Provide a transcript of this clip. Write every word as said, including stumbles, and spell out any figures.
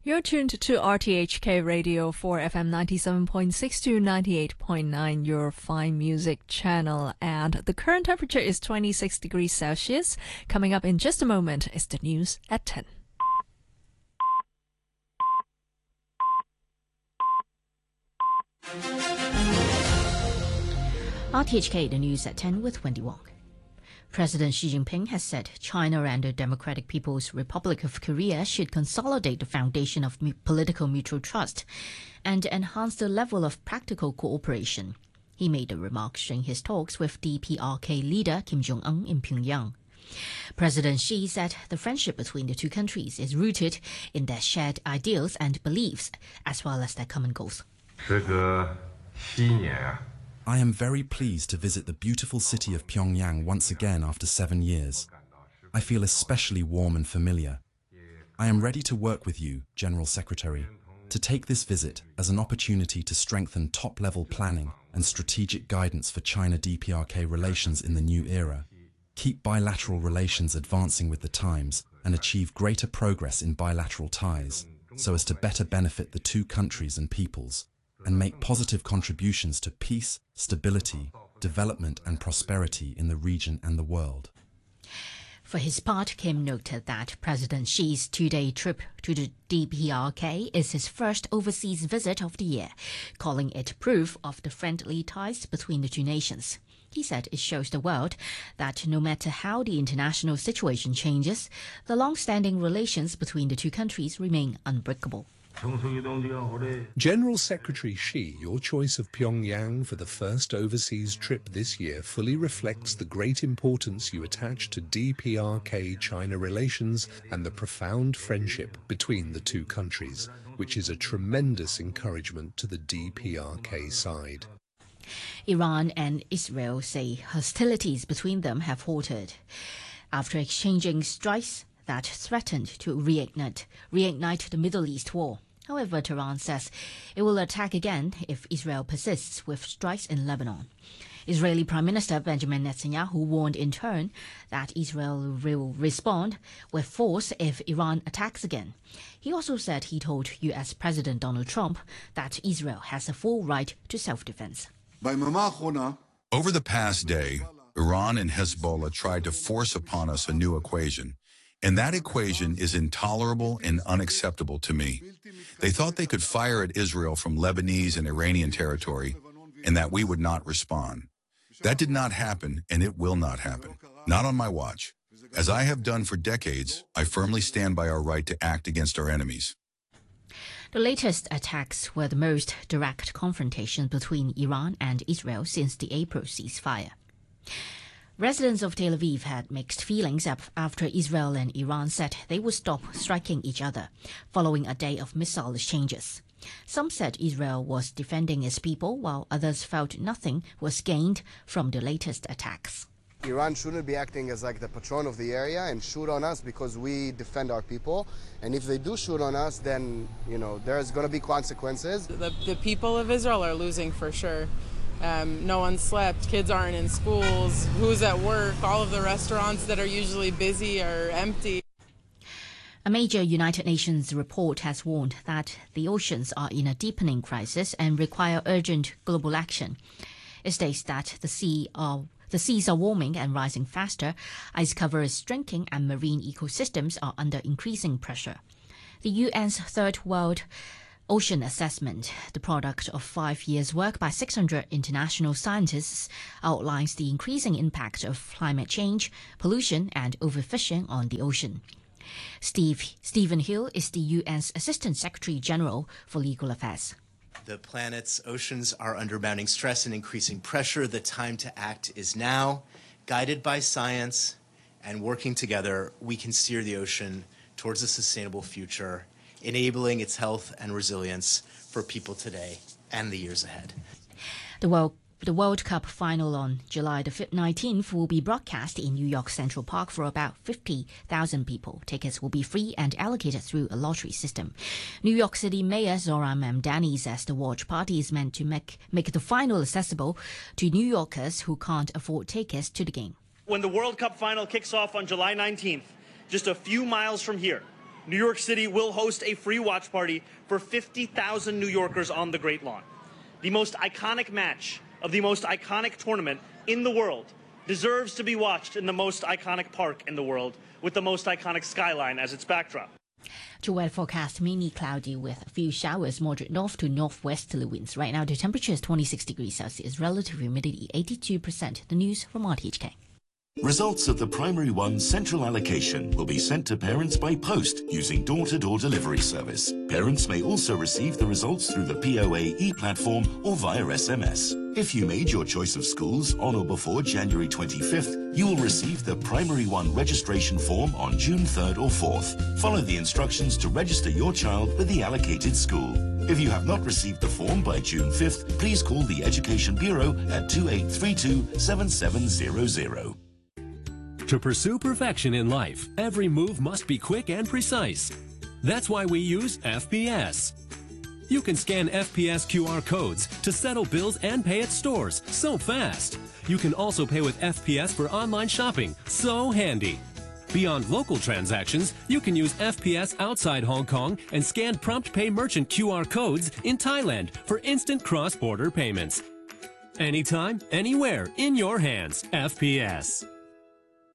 You're tuned to R T H K Radio for F M ninety-seven point six to ninety-eight point nine, your fine music channel. And the current temperature is twenty-six degrees Celsius. Coming up in just a moment is the news at ten. R T H K, the news at ten with Wendy Wong. President Xi Jinping has said China and the Democratic People's Republic of Korea should consolidate the foundation of mu- political mutual trust and enhance the level of practical cooperation. He made the remarks during his talks with D P R K leader Kim Jong-un in Pyongyang. President Xi said the friendship between the two countries is rooted in their shared ideals and beliefs, as well as their common goals. 这个西年啊 I am very pleased to visit the beautiful city of Pyongyang once again after seven years. I feel especially warm and familiar. I am ready to work with you, General Secretary, to take this visit as an opportunity to strengthen top-level planning and strategic guidance for China-D P R K relations in the new era, keep bilateral relations advancing with the times, and achieve greater progress in bilateral ties, so as to better benefit the two countries and peoples, and make positive contributions to peace, stability, development and prosperity in the region and the world. For his part, Kim noted that President Xi's two-day trip to the D P R K is his first overseas visit of the year, calling it proof of the friendly ties between the two nations. He said it shows the world that no matter how the international situation changes, the long-standing relations between the two countries remain unbreakable. General Secretary Xi, your choice of Pyongyang for the first overseas trip this year fully reflects the great importance you attach to D P R K-China relations and the profound friendship between the two countries, which is a tremendous encouragement to the D P R K side. Iran and Israel say hostilities between them have halted after exchanging strikes that threatened to reignite, reignite the Middle East war. However, Tehran says it will attack again if Israel persists with strikes in Lebanon. Israeli Prime Minister Benjamin Netanyahu warned in turn that Israel will respond with force if Iran attacks again. He also said he told U S President Donald Trump that Israel has a full right to self-defense. Over the past day, Iran and Hezbollah tried to force upon us a new equation. And that equation is intolerable and unacceptable to me. They thought they could fire at Israel from Lebanese and Iranian territory, and that we would not respond. That did not happen, and it will not happen. Not on my watch. As I have done for decades, I firmly stand by our right to act against our enemies. The latest attacks were the most direct confrontation between Iran and Israel since the April ceasefire. Residents of Tel Aviv had mixed feelings after Israel and Iran said they would stop striking each other following a day of missile exchanges. Some said Israel was defending its people, while others felt nothing was gained from the latest attacks. Iran shouldn't be acting as like the patron of the area and shoot on us because we defend our people. And if they do shoot on us, then, you know, there's going to be consequences. The, the people of Israel are losing for sure. Um, no one slept, kids aren't in schools, who's at work, all of the restaurants that are usually busy are empty. A major United Nations report has warned that the oceans are in a deepening crisis and require urgent global action. It states that the sea are, the seas are warming and rising faster, ice cover is shrinking, and marine ecosystems are under increasing pressure. The U N's Third World Ocean Assessment, the product of five years' work by six hundred international scientists, outlines the increasing impact of climate change, pollution, and overfishing on the ocean. Steve, Stephen Hill is the U N's Assistant Secretary General for Legal Affairs. The planet's oceans are under mounting stress and increasing pressure. The time to act is now. Guided by science and working together, we can steer the ocean towards a sustainable future, enabling its health and resilience for people today and the years ahead. The World, the World Cup final on July the nineteenth will be broadcast in New York Central Park for about fifty thousand people. Tickets will be free and allocated through a lottery system. New York City Mayor Zohran Mamdani says the watch party is meant to make, make the final accessible to New Yorkers who can't afford tickets to the game. When the World Cup final kicks off on July nineteenth, just a few miles from here, New York City will host a free watch party for fifty thousand New Yorkers on the Great Lawn. The most iconic match of the most iconic tournament in the world deserves to be watched in the most iconic park in the world with the most iconic skyline as its backdrop. To weather forecast, mainly cloudy with a few showers, moderate north to northwesterly winds. Right now, the temperature is twenty-six degrees Celsius, relative humidity eighty-two percent. The news from R T H K. Results of the Primary One central allocation will be sent to parents by post using door-to-door delivery service. Parents may also receive the results through the P O A e-platform or via S M S. If you made your choice of schools on or before January twenty-fifth, you will receive the Primary One registration form on June third or fourth. Follow the instructions to register your child with the allocated school. If you have not received the form by June fifth, please call the Education Bureau at two eight three two, seven seven zero zero. To pursue perfection in life, every move must be quick and precise. That's why we use F P S. You can scan F P S Q R codes to settle bills and pay at stores so fast. You can also pay with F P S for online shopping, so handy. Beyond local transactions, you can use F P S outside Hong Kong and scan Prompt Pay merchant Q R codes in Thailand for instant cross-border payments. Anytime, anywhere, in your hands, F P S.